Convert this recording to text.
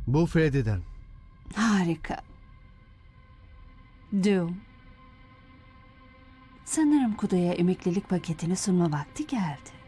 Bu Freddy'den. Harika. Doom. Sanırım Kuda'ya emeklilik paketini sunma vakti geldi.